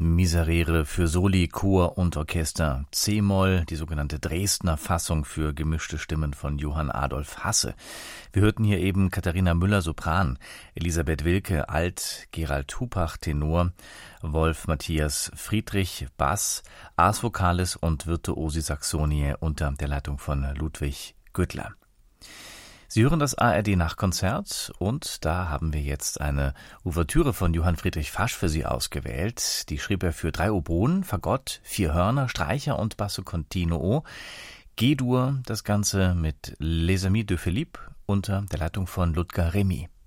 Miserere für Soli, Chor und Orchester C-Moll, die sogenannte Dresdner Fassung für gemischte Stimmen von Johann Adolf Hasse. Wir hörten hier eben Katharina Müller Sopran, Elisabeth Wilke Alt, Gerald Hupach Tenor, Wolf Matthias Friedrich Bass, Ars Vocalis und Virtuosi Saxonie unter der Leitung von Ludwig Güttler. Sie hören das ARD-Nachkonzert und da haben wir jetzt eine Ouvertüre von Johann Friedrich Fasch für Sie ausgewählt. Die schrieb er für 3 Oboen, Fagott, 4 Hörner, Streicher und Basso Continuo. G-Dur, das Ganze mit Les Amis de Philippe unter der Leitung von Ludger Remy.